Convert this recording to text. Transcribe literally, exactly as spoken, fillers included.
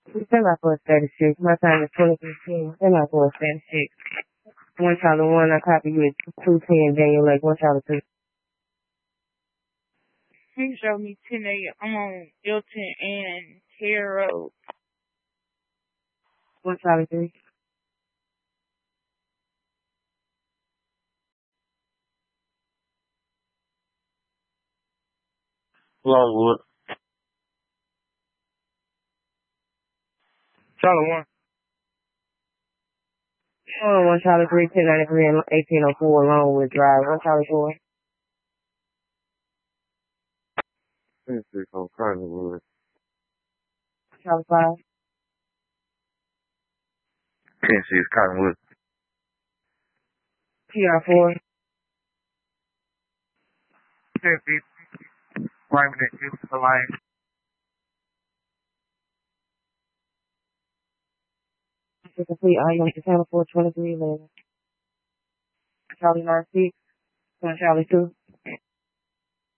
Send out for a thirty-six. My time is twenty fifteen. Send out for a thirty-six. One Charlie one, I copy you at two ten Daniel Lake. One Charlie two. He showed me ten A on Hilton and Terre Road. One Charlie three. Longwood. Charlie one. Oh, one Charlie three, ten ninety-three and eighteen oh four Longwood Drive. One Charlie four. ten six on Cottonwood. Charlie five. ten six Cottonwood. P R four. ten fifty. Right next to the line. To complete all units to channel four twenty-three eleven. Charlie nine six. One Charlie two.